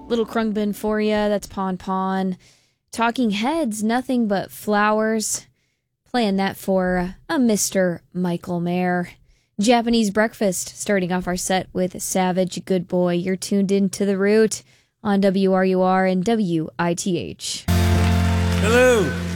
Little Krungbin for you. That's Pon Pon. Talking Heads, Nothing But Flowers. Playing that for a Mr. Michael Mayer. Japanese Breakfast, starting off our set with Savage, Good Boy. You're tuned into The Root on WRUR and WITH. Hello.